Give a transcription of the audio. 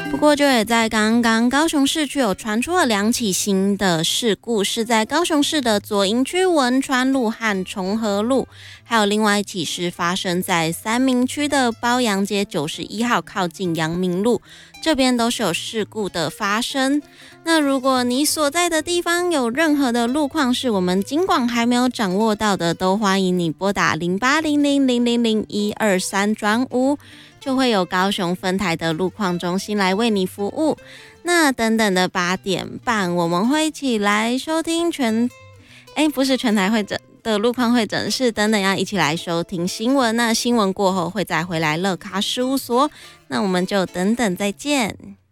不过，就也在刚刚高雄市区有传出了2起新的事故，是在高雄市的左营区文川路和重和路，还有另外一起是发生在三民区的褒扬街91号靠近阳明路，这边都是有事故的发生。那如果你所在的地方有任何的路况是我们警广还没有掌握到的，都欢迎你拨打0800000123转5，就会有高雄分台的路况中心来为你服务。那等等的8点半，我们会一起来收听不是全台会诊的路况会诊，是等等要一起来收听新闻。那新闻过后会再回来乐咖事务所，那我们就等等再见。